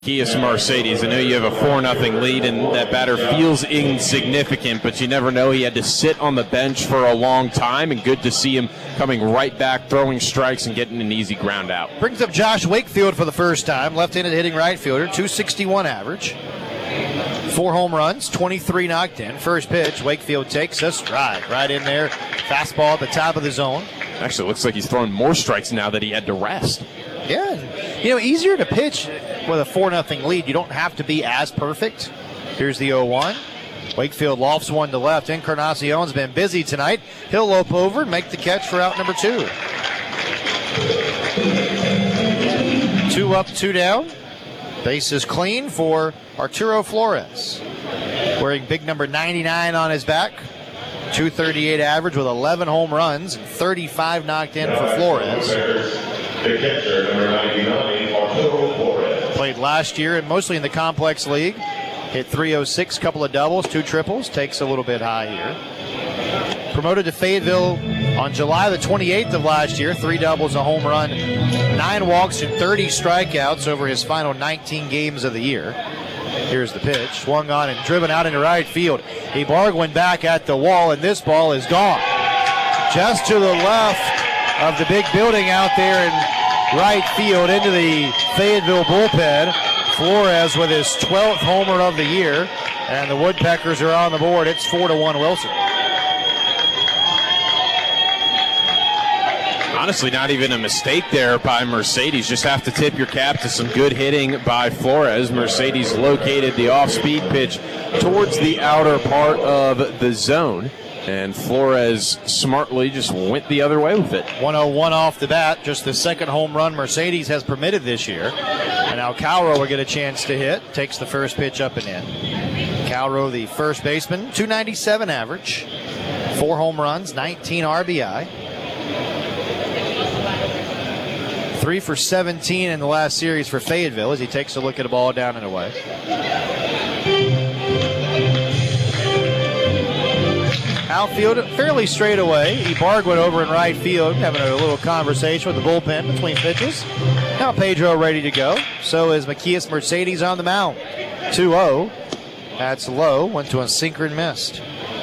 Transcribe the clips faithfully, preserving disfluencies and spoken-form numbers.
Kias Mercedes. I know you have a four nothing lead, and that batter feels insignificant, but you never know. He had to sit on the bench for a long time, and good to see him coming right back, throwing strikes, and getting an easy ground out. Brings up Josh Wakefield for the first time. Left-handed hitting right fielder, two sixty-one average. Four home runs, twenty-three knocked in. First pitch, Wakefield takes a strike right in there. Fastball at the top of the zone. Actually, it looks like he's throwing more strikes now that he had to rest. Yeah, you know, easier to pitch with a four nothing lead. You don't have to be as perfect. Here's the oh one. Wakefield lofts one to left. Encarnacion's been busy tonight. He'll lope over and make the catch for out number two. Two up, two down. Base is clean for Arturo Flores. Wearing big number ninety-nine on his back. two thirty-eight average with eleven home runs and thirty-five knocked in for Flores. The catcher, number ninety-nine, Arturo Flores. Played last year and mostly in the complex league. Hit three oh six, couple of doubles, two triples. Takes a little bit high here. Promoted to Fayetteville on July the twenty-eighth of last year. Three doubles, a home run, nine walks, and thirty strikeouts over his final nineteen games of the year. Here's the pitch. Swung on and driven out into right field. Ibargüen back at the wall, and this ball is gone. Just to the left of the big building out there in right field into the Fayetteville bullpen. Flores with his twelfth homer of the year, and the Woodpeckers are on the board. It's four to one Wilson. Honestly, not even a mistake there by Mercedes. Just have to tip your cap to some good hitting by Flores. Mercedes located the off-speed pitch towards the outer part of the zone, and Flores smartly just went the other way with it. one oh one off the bat, just the second home run Mercedes has permitted this year. And now Calro will get a chance to hit. Takes the first pitch up and in. Calro, the first baseman, two ninety-seven average. Four home runs, nineteen R B I. Three for seventeen in the last series for Fayetteville as he takes a look at a ball down and away. Outfield fairly straight away. Ibargüen over in right field, having a little conversation with the bullpen between pitches. Now Pedro ready to go. So is Macias Mercedes on the mound. two oh. That's low. Went to a sinker and missed.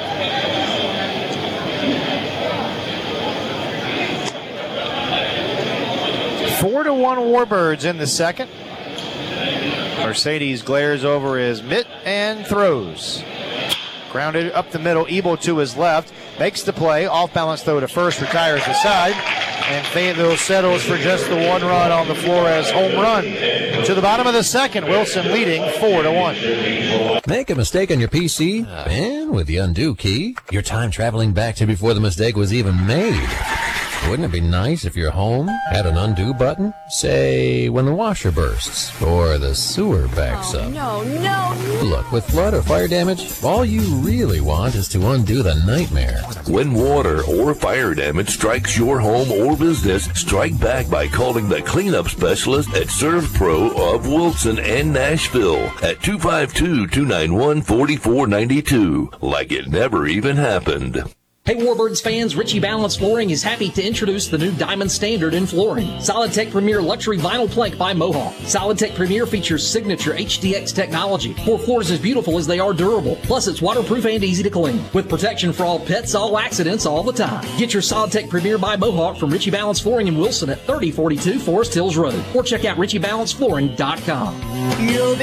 Four to one Warbirds in the second. Mercedes glares over his mitt and throws. Grounded up the middle, Ebo to his left, makes the play, off balance throw to first, retires the side, and Fayetteville settles for just the one run on the Flores home run. To the bottom of the second, Wilson leading four to one. Make a mistake on your P C, and with the undo key, your time traveling back to before the mistake was even made. Wouldn't it be nice if your home had an undo button? Say, when the washer bursts or the sewer backs oh, up. No, no. Look, with flood or fire damage, all you really want is to undo the nightmare. When water or fire damage strikes your home or business, strike back by calling the cleanup specialist at ServPro of Wilson and Nashville at two five two, two nine one, four four nine two. Like it never even happened. Hey Warbirds fans, Ritchie Balance Flooring is happy to introduce the new Diamond Standard in flooring. SolidTech Premier Luxury Vinyl Plank by Mohawk. SolidTech Premier features signature H D X technology for floors as beautiful as they are durable. Plus, it's waterproof and easy to clean. With protection for all pets, all accidents, all the time. Get your SolidTech Premier by Mohawk from Ritchie Balance Flooring in Wilson at thirty forty-two Forest Hills Road. Or check out Ritchie Balance Flooring dot com.